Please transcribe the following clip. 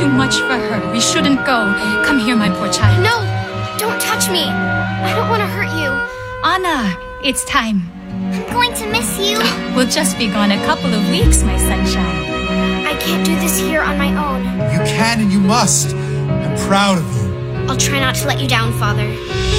too much for her. We shouldn't go. Come here, my poor child. No! Don't touch me! I don't want to hurt you. Anna, it's time. I'm going to miss you. We'll just be gone a couple of weeks, my sunshine. I can't do this here on my own. You can and you must. I'm proud of you. I'll try not to let you down, Father.